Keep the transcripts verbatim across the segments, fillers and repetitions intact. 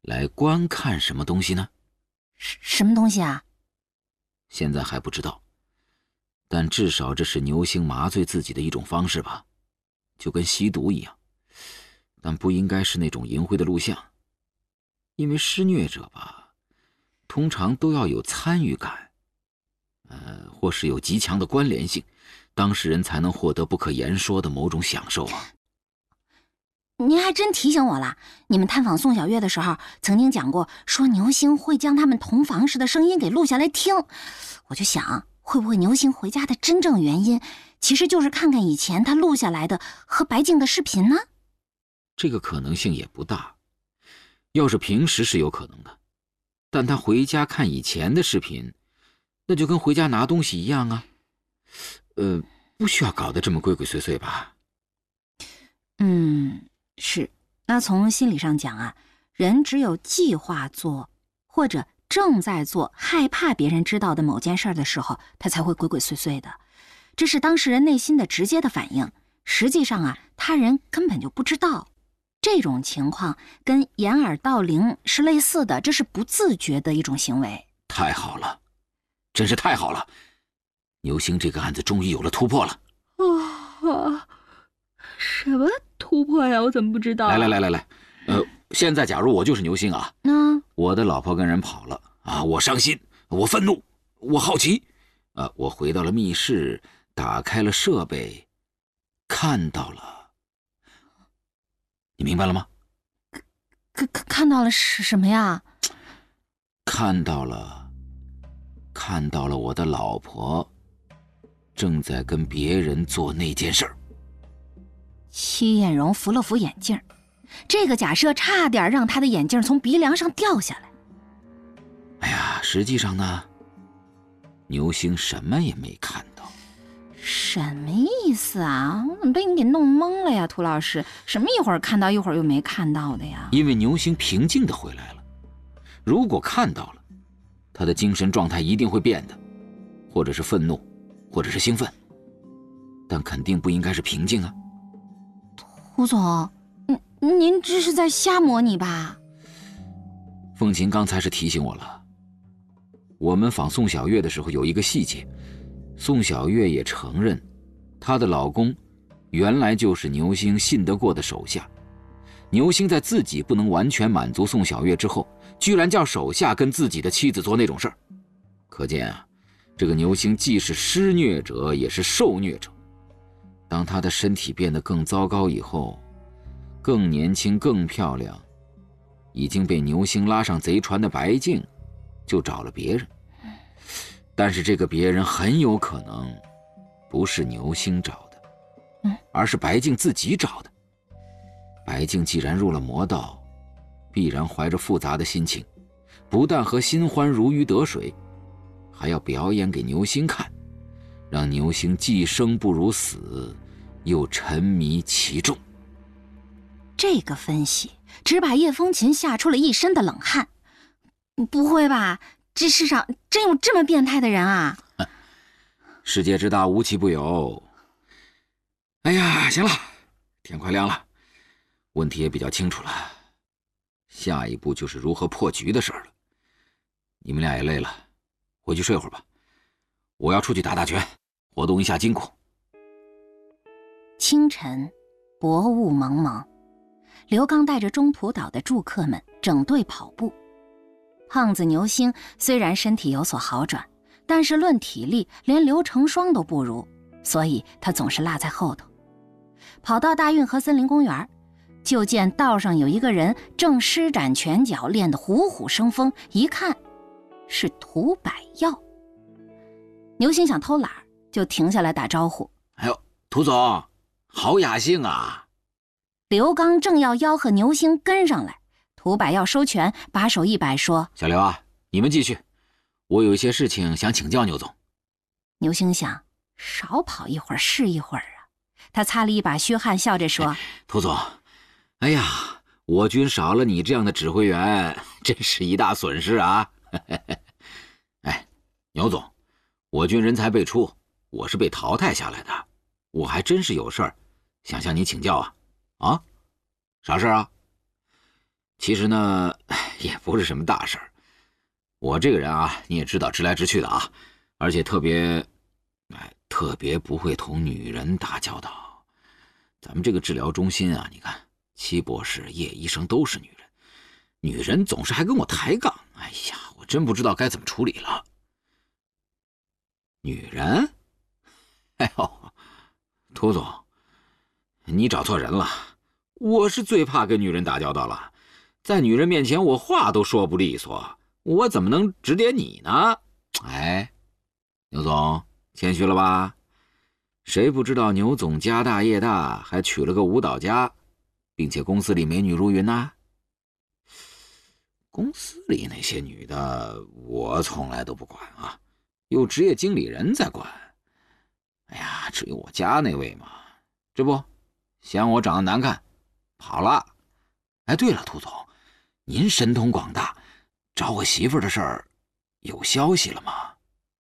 来观看什么东西呢？ 什什么东西啊？ 现在还不知道，但至少这是牛星麻醉自己的一种方式吧，就跟吸毒一样。但不应该是那种淫秽的录像，因为施虐者吧，通常都要有参与感，呃，或是有极强的关联性，当事人才能获得不可言说的某种享受啊。 您还真提醒我了，你们探访宋小月的时候，曾经讲过，说牛星会将他们同房时的声音给录下来听。我就想，会不会牛星回家的真正原因，其实就是看看以前他录下来的和白静的视频呢？ 这个可能性也不大，要是平时是有可能的，但他回家看以前的视频，那就跟回家拿东西一样啊。呃，不需要搞得这么鬼鬼祟祟吧？ 嗯。是，那从心理上讲啊，人只有计划做或者正在做害怕别人知道的某件事的时候，他才会鬼鬼祟祟的，这是当事人内心的直接的反应。实际上啊，他人根本就不知道。这种情况跟掩耳盗铃是类似的，这是不自觉的一种行为。 太好了，真是太好了，牛星这个案子终于有了突破了。 啊，什么突破呀？我怎么不知道、啊？ 来来来来来，呃，现在假如我就是牛星啊， 嗯， 我的老婆跟人跑了啊，我伤心，我愤怒，我好奇，啊，我回到了密室，打开了设备，看到了，你明白了吗？ 看看到了是什么呀？ 看到了，看到了我的老婆正在跟别人做那件事儿。 戚艳荣扶了扶眼镜，这个假设差点让他的眼镜从鼻梁上掉下来。 哎呀，实际上呢，牛星什么也没看到。 什么意思啊？我怎么被你给弄懵了呀，涂老师？什么一会儿看到一会儿又没看到的呀？ 因为牛星平静地回来了，如果看到了，他的精神状态一定会变的，或者是愤怒，或者是兴奋，但肯定不应该是平静啊。 胡总，您您这是在瞎模拟吧？ 凤琴刚才是提醒我了，我们访宋小月的时候有一个细节，宋小月也承认，她的老公原来就是牛星信得过的手下。牛星在自己不能完全满足宋小月之后，居然叫手下跟自己的妻子做那种事儿，可见啊，这个牛星既是施虐者，也是受虐者。当他的身体变得更糟糕以后，更年轻更漂亮，已经被牛星拉上贼船的白净就找了别人，但是这个别人很有可能不是牛星找的，而是白净自己找的。白净既然入了魔道，必然怀着复杂的心情，不但和新欢如鱼得水，还要表演给牛星看，让牛星既生不如死，又沉迷其中。 这个分析只把叶风琴吓出了一身的冷汗。不会吧？这世上真有这么变态的人啊？ 世界之大，无奇不有。哎呀，行了，天快亮了，问题也比较清楚了，下一步就是如何破局的事儿了。你们俩也累了，回去睡会儿吧。我要出去打打拳，活动一下筋骨。 清晨，薄雾蒙蒙，刘刚带着中途岛的住客们整队跑步。胖子牛星虽然身体有所好转，但是论体力连刘成双都不如，所以他总是落在后头。跑到大运河森林公园，就见道上有一个人正施展拳脚，练得虎虎生风，一看是涂百耀。牛星想偷懒，就停下来打招呼： 哎呦，涂总，好雅兴啊！ 刘刚正要吆喝牛星跟上来，涂百耀收拳，把手一摆说： 小刘啊，你们继续，我有一些事情想请教牛总。 牛星想，少跑一会儿是一会儿啊。他擦了一把虚汗，笑着说： 哎，涂总，哎呀，我军少了你这样的指挥员，真是一大损失啊！哎，牛总，我军人才辈出，我是被淘汰下来的，我还真是有事儿想向你请教啊！啊，啥事儿啊？其实呢， 也不是什么大事儿。我这个人啊，你也知道，直来直去的啊，而且特别，哎，特别不会同女人打交道。咱们这个治疗中心啊，你看，戚博士、叶医生都是女人，女人总是还跟我抬杠，哎呀，我真不知道该怎么处理了。女人？哎呦，涂总，你找错人了。我是最怕跟女人打交道了，在女人面前我话都说不利索，我怎么能指点你呢？哎，牛总，谦虚了吧？谁不知道牛总家大业大，还娶了个舞蹈家，并且公司里美女如云呢？公司里那些女的我从来都不管啊，有职业经理人在管。哎呀，至于我家那位嘛，这不嫌我长得难看跑了。哎，对了，涂总，您神通广大，找我媳妇儿的事儿有消息了吗？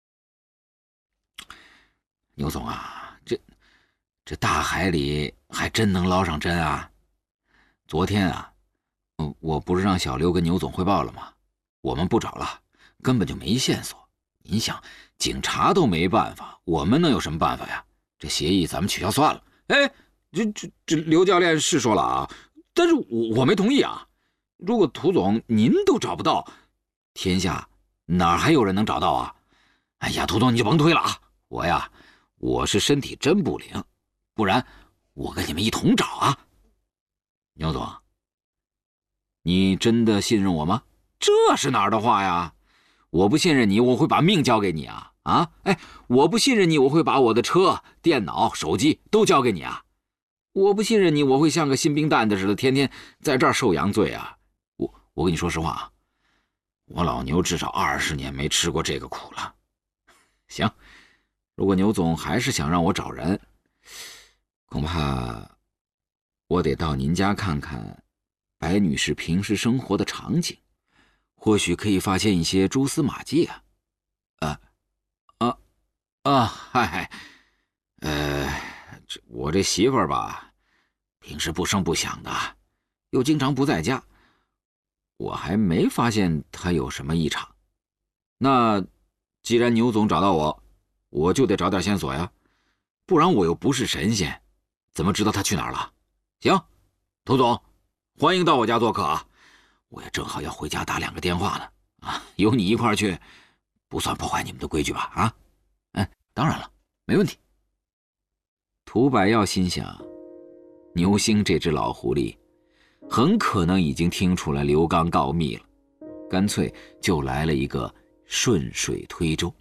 牛总啊，这这大海里还真能捞上针啊。昨天啊，嗯，我不是让小刘跟牛总汇报了吗？我们不找了，根本就没线索。您想，警察都没办法，我们能有什么办法呀？这协议咱们取消算了。哎，这这这刘教练是说了啊，但是我我没同意啊。如果涂总您都找不到，天下哪还有人能找到啊？哎呀，涂总你就甭推了啊！我呀，我是身体真不灵，不然我跟你们一同找啊。牛总，你真的信任我吗？这是哪儿的话呀？我不信任你，我会把命交给你啊！啊，哎，我不信任你，我会把我的车、电脑、手机都交给你啊！我不信任你，我会像个新兵蛋子似的，天天在这儿受洋罪啊！我我跟你说实话啊，我老牛至少二十年没吃过这个苦了。行，如果牛总还是想让我找人，恐怕我得到您家看看白女士平时生活的场景。或许可以发现一些蛛丝马迹啊！啊啊啊！嗨，呃，这我这媳妇儿吧，平时不声不响的，又经常不在家，我还没发现她有什么异常。那既然牛总找到我，我就得找点线索呀，不然我又不是神仙，怎么知道她去哪儿了？行，涂总，欢迎到我家做客啊！我也正好要回家打两个电话呢，啊，有你一块儿去，不算破坏你们的规矩吧？啊，嗯，当然了，没问题。涂百耀心想，牛星这只老狐狸，很可能已经听出来刘刚告密了，干脆就来了一个顺水推舟。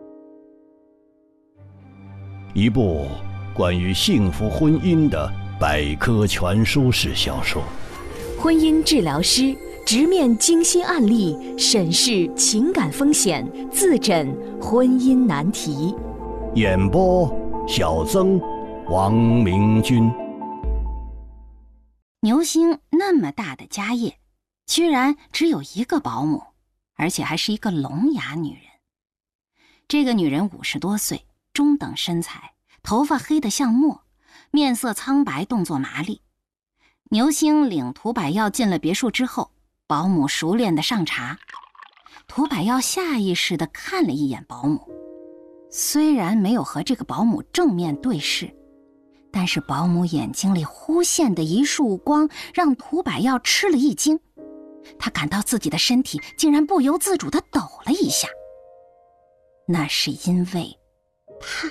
一部关于幸福婚姻的百科全书式小说， 婚姻治疗师直面惊心案例，审视情感风险，自诊婚姻难题。 演播小曾、王明君。 牛星那么大的家业，居然只有一个保姆，而且还是一个聋哑女人。这个女人五十多岁，中等身材，头发黑得像墨，面色苍白，动作麻利。牛星领涂百耀进了别墅之后，保姆熟练地上茶。涂百耀下意识地看了一眼保姆，虽然没有和这个保姆正面对视，但是保姆眼睛里忽现的一束光让涂百耀吃了一惊，他感到自己的身体竟然不由自主地抖了一下，那是因为怕。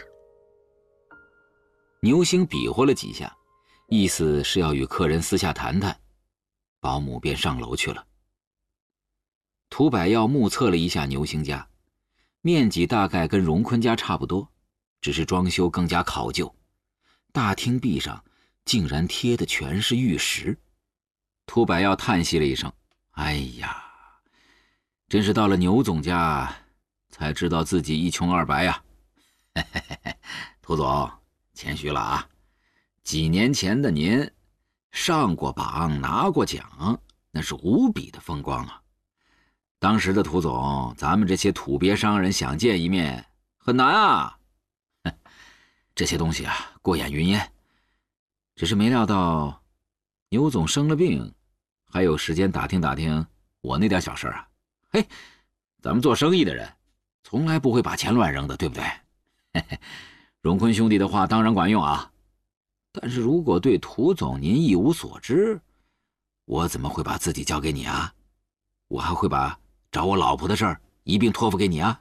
牛星比划了几下，意思是要与客人私下谈谈，保姆便上楼去了。涂百耀目测了一下牛星家，面积大概跟荣坤家差不多，只是装修更加考究。大厅壁上竟然贴的全是玉石。涂百耀叹息了一声：“哎呀，真是到了牛总家才知道自己一穷二白呀。”嘿嘿嘿嘿，涂总谦虚了啊。几年前的您上过榜拿过奖，那是无比的风光啊。当时的涂总，咱们这些土鳖商人想见一面很难啊。这些东西啊，过眼云烟。只是没料到牛总生了病，还有时间打听打听我那点小事啊，嘿，咱们做生意的人从来不会把钱乱扔的，对不对？嘿嘿，荣坤兄弟的话当然管用啊，但是如果对涂总您一无所知，我怎么会把自己交给你啊？我还会把找我老婆的事儿一并托付给你啊？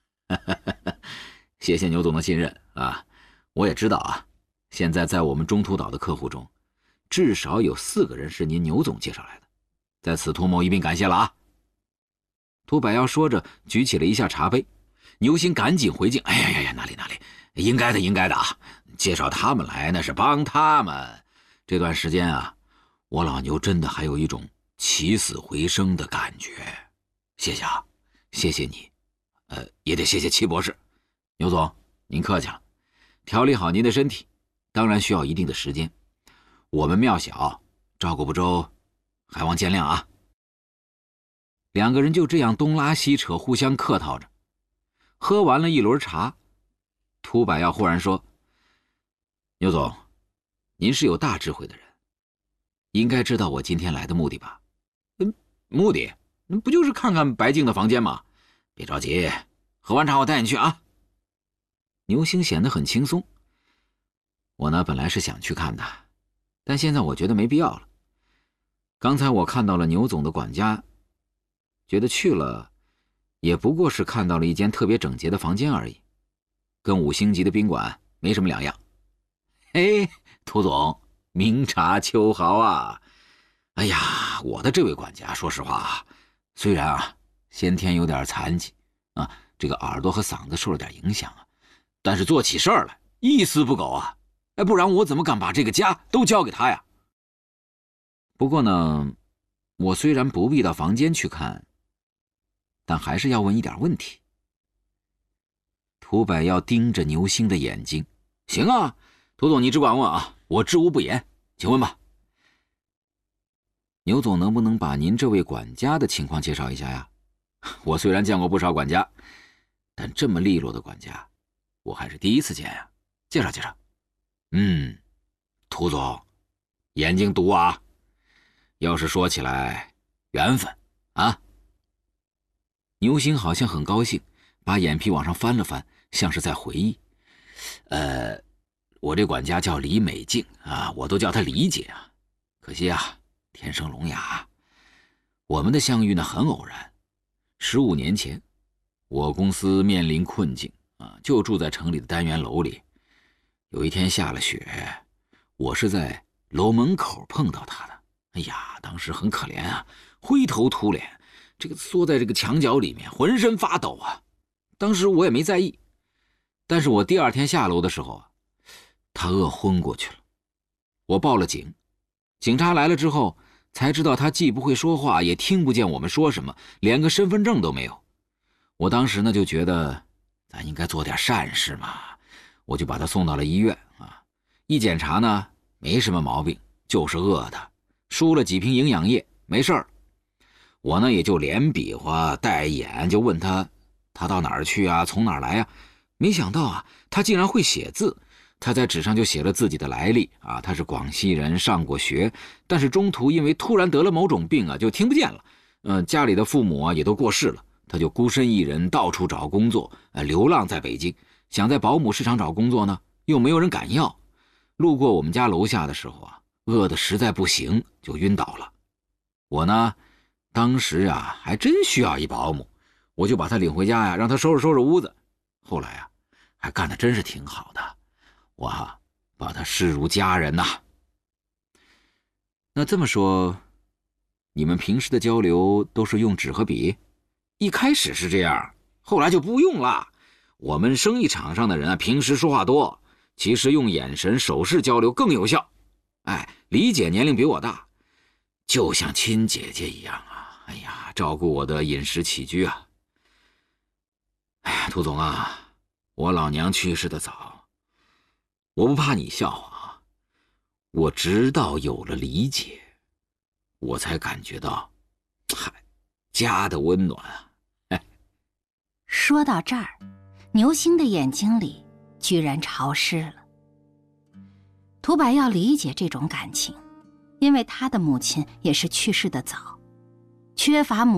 谢谢牛总的信任啊！我也知道啊，现在在我们中途岛的客户中，至少有四个人是您牛总介绍来的，在此涂某一并感谢了啊！涂百耀说着，举起了一下茶杯。牛星赶紧回敬：“哎呀呀呀，哪里哪里，应该的应该的啊！介绍他们来那是帮他们。这段时间啊，我老牛真的还有一种起死回生的感觉。谢谢啊，谢谢你，呃，也得谢谢戚博士。牛总，您客气了。调理好您的身体，当然需要一定的时间。我们庙小，照顾不周，还望见谅啊。”两个人就这样东拉西扯，互相客套着。喝完了一轮茶，涂百耀忽然说：“牛总，您是有大智慧的人，应该知道我今天来的目的吧？”“嗯，目的不就是看看白净的房间吗？别着急，喝完茶我带你去啊。”牛星显得很轻松。“我呢，本来是想去看的，但现在我觉得没必要了。刚才我看到了牛总的管家，觉得去了也不过是看到了一间特别整洁的房间而已，跟五星级的宾馆没什么两样。”“嘿，涂总，明察秋毫啊！哎呀，我的这位管家，说实话，虽然啊先天有点残疾啊，这个耳朵和嗓子受了点影响啊，但是做起事儿来一丝不苟啊！哎，不然我怎么敢把这个家都交给他呀？不过呢，我虽然不必到房间去看，但还是要问一点问题。”涂百耀盯着牛星的眼睛：“行啊，涂总你只管问啊，我知无不言，请问吧。”“牛总能不能把您这位管家的情况介绍一下呀？我虽然见过不少管家，但这么利落的管家我还是第一次见呀，介绍介绍。”“嗯，涂总眼睛毒啊，要是说起来缘分啊。”牛星好像很高兴，把眼皮往上翻了翻，像是在回忆。呃，我这管家叫李美静啊，我都叫她李姐啊。可惜啊，天生聋哑。我们的相遇呢很偶然。十五年前，我公司面临困境啊，就住在城里的单元楼里。有一天下了雪，我是在楼门口碰到她的。哎呀，当时很可怜啊，灰头土脸。这个缩在这个墙角里面，浑身发抖啊！当时我也没在意，但是我第二天下楼的时候啊，他饿昏过去了。我报了警，警察来了之后才知道他既不会说话，也听不见我们说什么，连个身份证都没有。我当时呢就觉得咱应该做点善事嘛，我就把他送到了医院啊。一检查呢没什么毛病，就是饿的，输了几瓶营养液，没事儿。我呢也就连比划带眼，就问他他到哪儿去啊，从哪儿来啊。没想到啊他竟然会写字，他在纸上就写了自己的来历啊，他是广西人，上过学，但是中途因为突然得了某种病啊，就听不见了。呃，家里的父母啊也都过世了，他就孤身一人到处找工作，呃，流浪在北京，想在保姆市场找工作呢，又没有人敢要。路过我们家楼下的时候啊，饿得实在不行，就晕倒了。我呢当时啊还真需要一保姆，我就把他领回家呀，让他收拾收拾屋子。后来啊还干得真是挺好的，我啊把他视如家人呐。那这么说，你们平时的交流都是用纸和笔？一开始是这样，后来就不用了。我们生意场上的人啊，平时说话多，其实用眼神手势交流更有效。哎，李姐年龄比我大，就像亲姐姐一样啊。哎呀，照顾我的饮食起居啊。哎呀，涂总啊，我老娘去世的早，我不怕你笑啊，我直到有了李姐，我才感觉到，嗨，家的温暖啊。哎， 说到这儿，牛星的眼睛里居然潮湿了。涂白要理解这种感情，因为他的母亲也是去世的早，缺乏母